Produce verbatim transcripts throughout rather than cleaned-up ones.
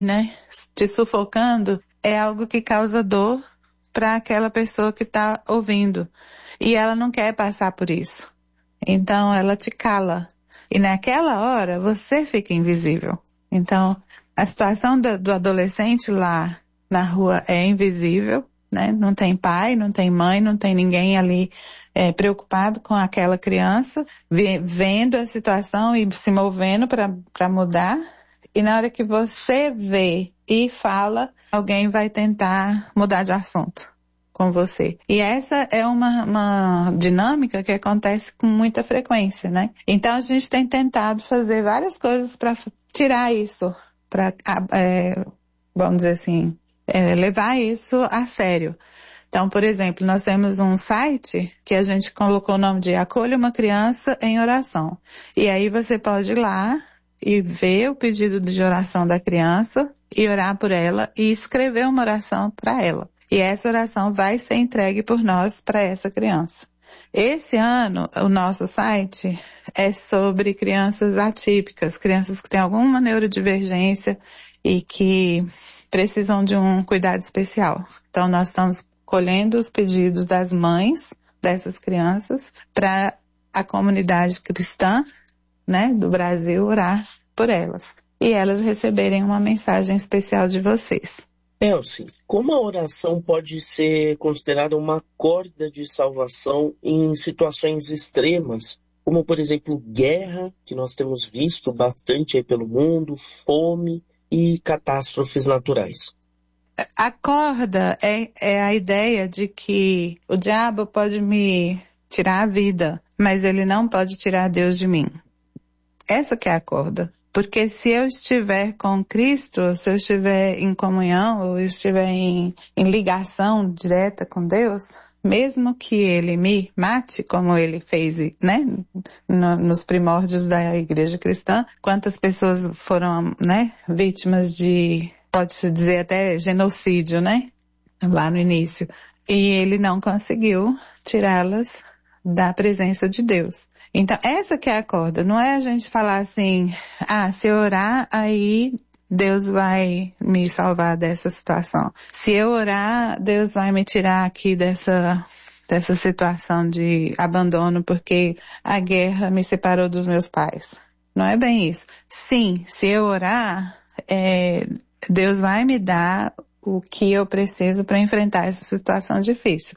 né, te sufocando, é algo que causa dor para aquela pessoa que está ouvindo. E ela não quer passar por isso. Então ela te cala. E naquela hora você fica invisível. Então a situação do, do adolescente lá na rua é invisível, né? Não tem pai, não tem mãe, não tem ninguém ali é, preocupado com aquela criança, ve, vendo a situação e se movendo para mudar. E na hora que você vê e fala, alguém vai tentar mudar de assunto com você. E essa é uma, uma dinâmica que acontece com muita frequência, né? Então a gente tem tentado fazer várias coisas para tirar isso, para, é, vamos dizer assim, é, levar isso a sério. Então, por exemplo, nós temos um site que a gente colocou o nome de Acolha uma Criança em Oração. E aí você pode ir lá e ver o pedido de oração da criança e orar por ela e escrever uma oração para ela. E essa oração vai ser entregue por nós para essa criança. Esse ano, o nosso site é sobre crianças atípicas, crianças que têm alguma neurodivergência e que precisam de um cuidado especial. Então, nós estamos colhendo os pedidos das mães dessas crianças para a comunidade cristã, né, do Brasil orar por elas. E elas receberem uma mensagem especial de vocês. Elsie, como a oração pode ser considerada uma corda de salvação em situações extremas, como, por exemplo, guerra, que nós temos visto bastante aí pelo mundo, fome e catástrofes naturais? A corda é, é a ideia de que o diabo pode me tirar a vida, mas ele não pode tirar Deus de mim. Essa que é a corda. Porque se eu estiver com Cristo, se eu estiver em comunhão, ou eu estiver em, em ligação direta com Deus, mesmo que Ele me mate, como Ele fez, né, no, nos primórdios da igreja cristã, quantas pessoas foram, né, vítimas de, pode-se dizer até genocídio, né, lá no início. E Ele não conseguiu tirá-las da presença de Deus. Então, essa que é a corda. Não é a gente falar assim, ah, se eu orar, aí Deus vai me salvar dessa situação. Se eu orar, Deus vai me tirar aqui dessa, dessa situação de abandono porque a guerra me separou dos meus pais. Não é bem isso. Sim, se eu orar, é, Deus vai me dar o que eu preciso para enfrentar essa situação difícil.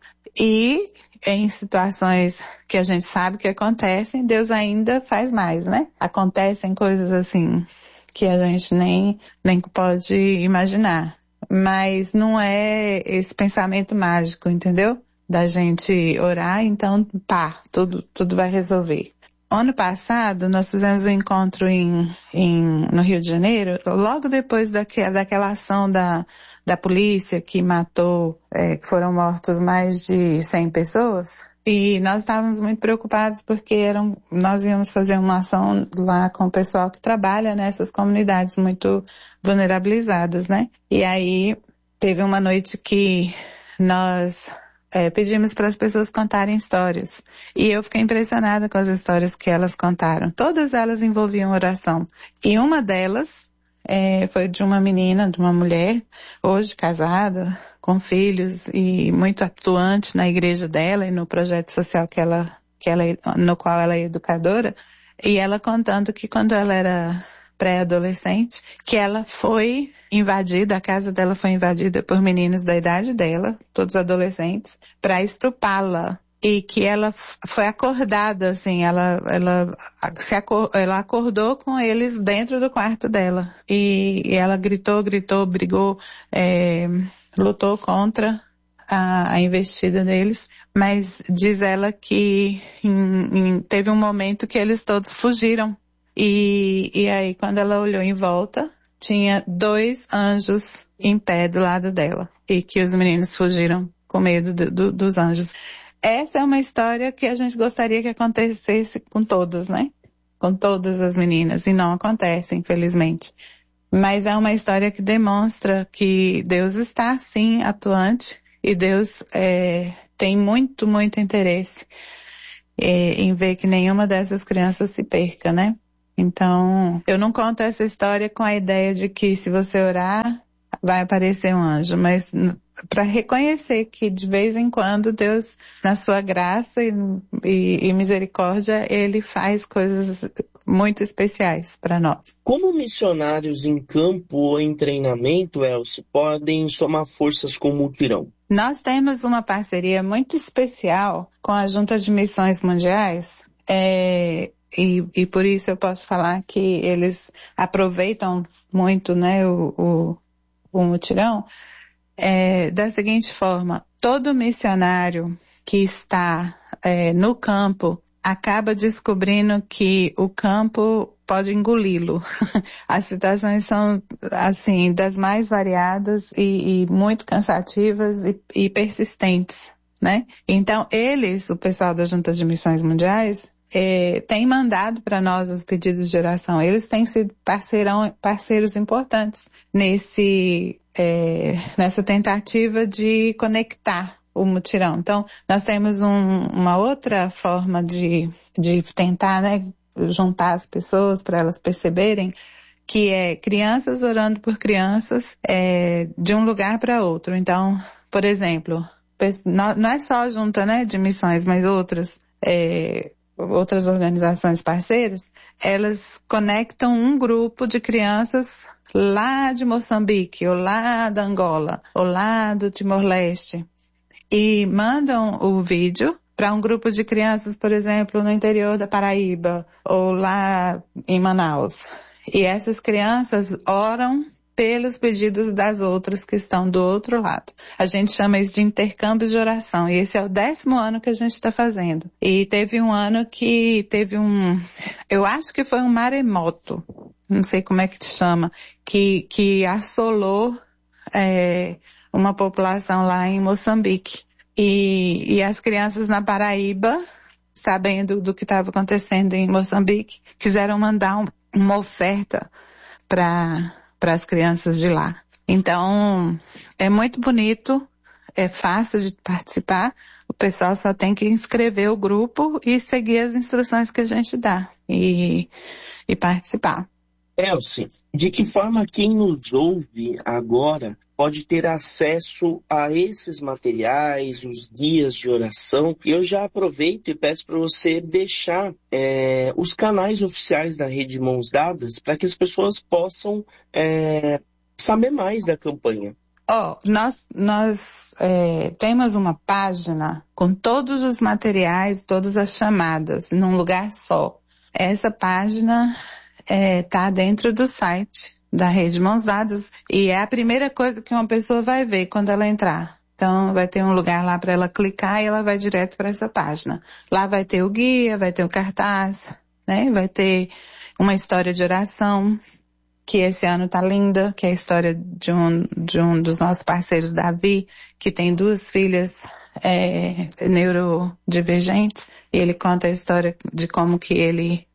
E em situações que a gente sabe que acontecem, Deus ainda faz mais, né? Acontecem coisas assim que a gente nem, nem pode imaginar. Mas não é esse pensamento mágico, entendeu? Da gente orar, então, pá, tudo, tudo vai resolver. Ano passado, nós fizemos um encontro em, em, no Rio de Janeiro, logo depois daquela, daquela ação da, da polícia que matou, é, que foram mortos mais de cem pessoas. E nós estávamos muito preocupados porque eram, nós íamos fazer uma ação lá com o pessoal que trabalha nessas comunidades muito vulnerabilizadas, né? E aí, teve uma noite que nós... É, pedimos para as pessoas contarem histórias. E eu fiquei impressionada com as histórias que elas contaram. Todas elas envolviam oração. E uma delas é, foi de uma menina, de uma mulher, hoje casada, com filhos e muito atuante na igreja dela e no projeto social que ela, que ela, no qual ela é educadora. E ela contando que quando ela era pré-adolescente, que ela foi invadida, a casa dela foi invadida por meninos da idade dela, todos adolescentes, para estrupá-la. E que ela foi acordada, assim, ela, ela, se acor, ela acordou com eles dentro do quarto dela. E, e ela gritou, gritou, brigou, é, lutou contra a, a investida deles. Mas diz ela que em, em, teve um momento que eles todos fugiram. E, e aí, quando ela olhou em volta, tinha dois anjos em pé do lado dela. E que os meninos fugiram com medo do, do, dos anjos. Essa é uma história que a gente gostaria que acontecesse com todas, né? Com todas as meninas. E não acontece, infelizmente. Mas é uma história que demonstra que Deus está, sim, atuante. E Deus é, tem muito, muito interesse é, em ver que nenhuma dessas crianças se perca, né? Então, eu não conto essa história com a ideia de que se você orar, vai aparecer um anjo, mas para reconhecer que de vez em quando Deus, na sua graça e, e, e misericórdia, Ele faz coisas muito especiais para nós. Como missionários em campo ou em treinamento, Elci, podem somar forças com o mutirão? Nós temos uma parceria muito especial com a Junta de Missões Mundiais, é, e, e por isso eu posso falar que eles aproveitam muito, né, o, o, o mutirão, é, da seguinte forma: todo missionário que está é, no campo acaba descobrindo que o campo pode engoli-lo. As situações são, assim, das mais variadas e, e muito cansativas e, e persistentes, né? Então, eles, o pessoal da Junta de Missões Mundiais, é, tem mandado para nós os pedidos de oração. Eles têm sido parceirão, parceiros importantes nesse, é, nessa tentativa de conectar o mutirão. Então, nós temos um, uma outra forma de, de tentar, né, juntar as pessoas para elas perceberem, que é crianças orando por crianças, é, de um lugar para outro. Então, por exemplo, não é só a junta, né, de missões, mas outras, é, outras organizações parceiras, elas conectam um grupo de crianças lá de Moçambique, ou lá da Angola, ou lá do Timor-Leste, e mandam o vídeo para um grupo de crianças, por exemplo, no interior da Paraíba, ou lá em Manaus. E essas crianças oram pelos pedidos das outras que estão do outro lado. A gente chama isso de intercâmbio de oração, e esse é o décimo ano que a gente está fazendo. E teve um ano que teve um, eu acho que foi um maremoto, não sei como é que te chama, que, que assolou é, uma população lá em Moçambique. E, e as crianças na Paraíba, sabendo do que estava acontecendo em Moçambique, quiseram mandar um, uma oferta para para as crianças de lá. Então, é muito bonito, é fácil de participar, o pessoal só tem que inscrever o grupo e seguir as instruções que a gente dá e, e participar. Elci, de que forma quem nos ouve agora pode ter acesso a esses materiais, os guias de oração? E eu já aproveito e peço para você deixar é, os canais oficiais da Rede Mãos Dadas para que as pessoas possam é, saber mais da campanha. Oh, nós nós é, temos uma página com todos os materiais, todas as chamadas, num lugar só. Essa página está é, dentro do site da Rede Mãos Dadas e é a primeira coisa que uma pessoa vai ver quando ela entrar. Então vai ter um lugar lá para ela clicar e ela vai direto para essa página. Lá vai ter o guia, vai ter o cartaz, né? Vai ter uma história de oração, que esse ano tá linda, que é a história de um, de um dos nossos parceiros, Davi, que tem duas filhas é, neurodivergentes, e ele conta a história de como que ele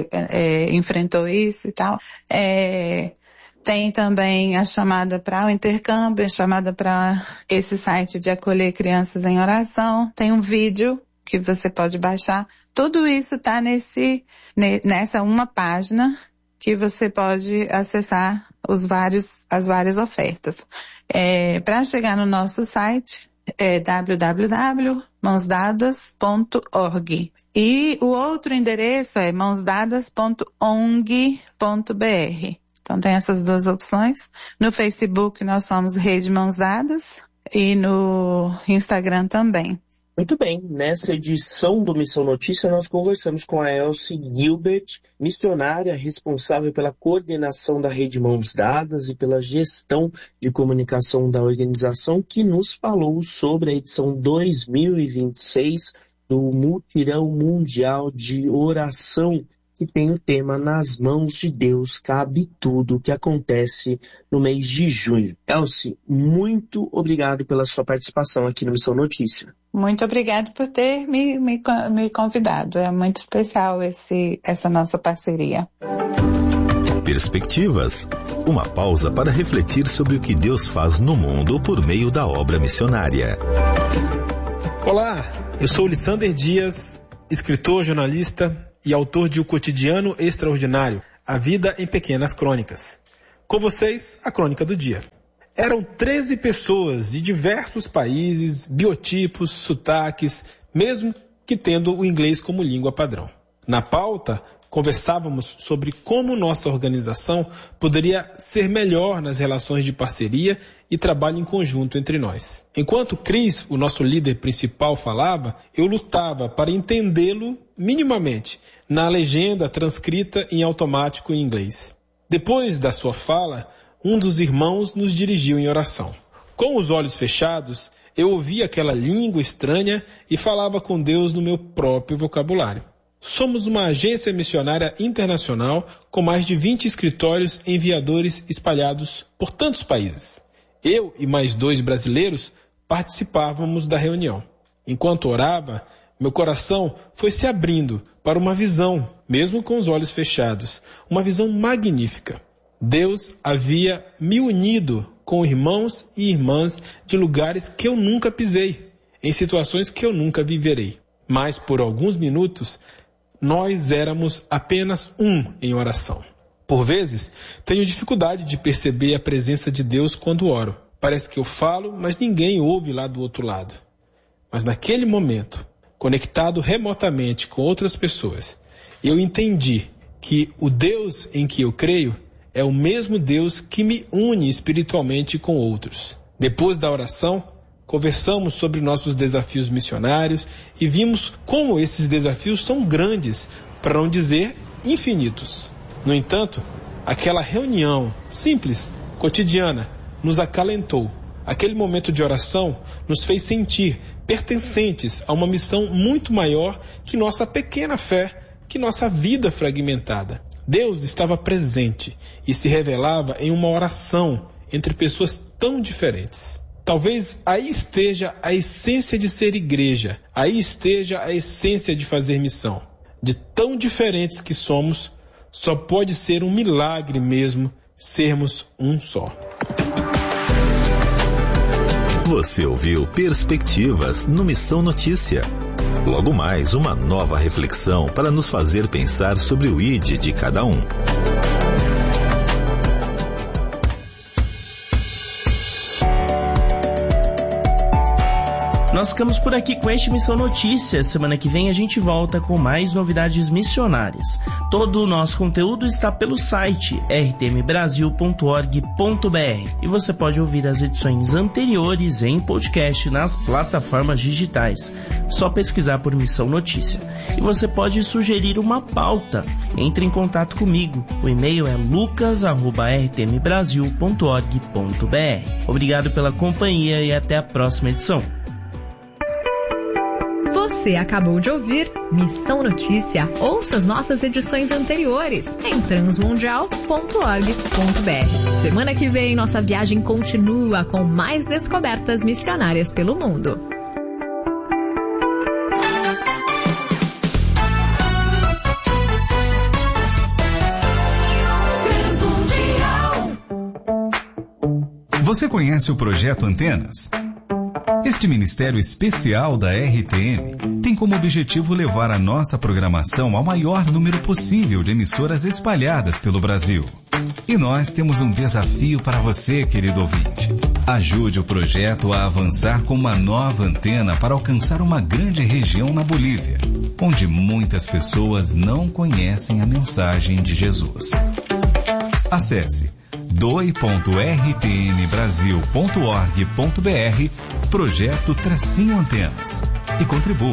é, enfrentou isso e tal. É, tem também a chamada para o intercâmbio, a chamada para esse site de acolher crianças em oração. Tem um vídeo que você pode baixar. Tudo isso tá nesse, nessa uma página que você pode acessar os vários, as várias ofertas. É, para chegar no nosso site, é w w w ponto mãos dadas ponto org. E o outro endereço é mãos dadas ponto ong ponto b r. Então tem essas duas opções. No Facebook nós somos Rede Mãos Dadas e no Instagram também. Muito bem, nessa edição do Missão Notícia nós conversamos com a Elci Gilbert, missionária responsável pela coordenação da Rede Mãos Dadas e pela gestão de comunicação da organização, que nos falou sobre a edição dois mil e vinte e seis do Mutirão Mundial de Oração, que tem o tema Nas Mãos de Deus Cabe Tudo, que acontece no mês de junho. Elci, muito obrigado pela sua participação aqui no Missão Notícia. Muito obrigado por ter me, me, me convidado. É muito especial esse, essa nossa parceria. Perspectivas. Uma pausa para refletir sobre o que Deus faz no mundo por meio da obra missionária. Olá, eu sou Lissander Dias, escritor, jornalista, e autor de O Cotidiano Extraordinário, A Vida em Pequenas Crônicas. Com vocês, a crônica do dia. Eram treze pessoas de diversos países, biotipos, sotaques, mesmo que tendo o inglês como língua padrão. Na pauta, conversávamos sobre como nossa organização poderia ser melhor nas relações de parceria e trabalho em conjunto entre nós. Enquanto Chris, o nosso líder principal, falava, eu lutava para entendê-lo minimamente na legenda transcrita em automático em inglês. Depois da sua fala, um dos irmãos nos dirigiu em oração. Com os olhos fechados, eu ouvia aquela língua estranha e falava com Deus no meu próprio vocabulário. Somos uma agência missionária internacional com mais de vinte escritórios enviadores espalhados por tantos países. Eu e mais dois brasileiros participávamos da reunião. Enquanto orava, meu coração foi se abrindo para uma visão, mesmo com os olhos fechados, uma visão magnífica. Deus havia me unido com irmãos e irmãs de lugares que eu nunca pisei, em situações que eu nunca viverei. Mas por alguns minutos, nós éramos apenas um em oração. Por vezes, tenho dificuldade de perceber a presença de Deus quando oro. Parece que eu falo, mas ninguém ouve lá do outro lado. Mas naquele momento, conectado remotamente com outras pessoas, eu entendi que o Deus em que eu creio é o mesmo Deus que me une espiritualmente com outros. Depois da oração, conversamos sobre nossos desafios missionários e vimos como esses desafios são grandes, para não dizer infinitos. No entanto, aquela reunião simples, cotidiana, nos acalentou. Aquele momento de oração nos fez sentir pertencentes a uma missão muito maior que nossa pequena fé, que nossa vida fragmentada. Deus estava presente e se revelava em uma oração entre pessoas tão diferentes. Talvez aí esteja a essência de ser igreja, aí esteja a essência de fazer missão. De tão diferentes que somos, só pode ser um milagre mesmo sermos um só. Você ouviu Perspectivas no Missão Notícia. Logo mais, uma nova reflexão para nos fazer pensar sobre o I D de cada um. Nós ficamos por aqui com este Missão Notícias. Semana que vem a gente volta com mais novidades missionárias. Todo o nosso conteúdo está pelo site r t m brasil ponto org ponto b r e você pode ouvir as edições anteriores em podcast nas plataformas digitais. Só pesquisar por Missão Notícia. E você pode sugerir uma pauta. Entre em contato comigo. O e-mail é lucas arroba r t m brasil ponto org ponto b r. Obrigado pela companhia e até a próxima edição. Você acabou de ouvir Missão Notícia. Ouça as nossas edições anteriores em transmundial ponto org ponto b r. Semana que vem, nossa viagem continua com mais descobertas missionárias pelo mundo. Você conhece o Projeto Antenas? Este ministério especial da R T M tem como objetivo levar a nossa programação ao maior número possível de emissoras espalhadas pelo Brasil. E nós temos um desafio para você, querido ouvinte. Ajude o projeto a avançar com uma nova antena para alcançar uma grande região na Bolívia, onde muitas pessoas não conhecem a mensagem de Jesus. Acesse doe ponto r t m brasil ponto org ponto b r Projeto Tracinho Antenas e contribua.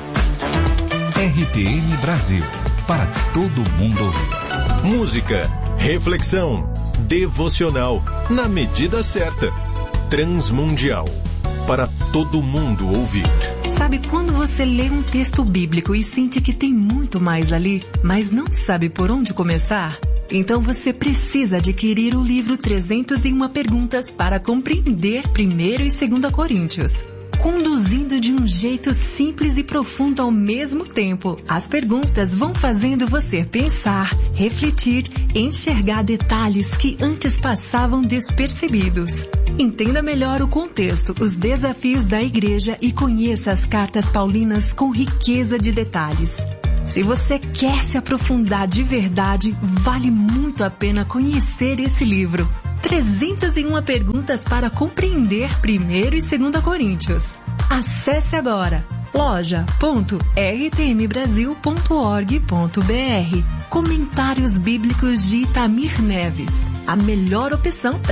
R T M Brasil, para todo mundo ouvir. Música, reflexão, devocional, na medida certa. Transmundial, para todo mundo ouvir. Sabe quando você lê um texto bíblico e sente que tem muito mais ali, mas não sabe por onde começar? Então você precisa adquirir o livro trezentas e uma Perguntas para compreender primeiro e segundo Coríntios. Conduzindo de um jeito simples e profundo ao mesmo tempo, as perguntas vão fazendo você pensar, refletir, enxergar detalhes que antes passavam despercebidos. Entenda melhor o contexto, os desafios da igreja e conheça as cartas paulinas com riqueza de detalhes. Se você quer se aprofundar de verdade, vale muito a pena conhecer esse livro. trezentas e uma perguntas para compreender primeiro e segunda Coríntios. Acesse agora loja ponto r t m brasil ponto org ponto b r. Comentários Bíblicos de Itamir Neves. A melhor opção para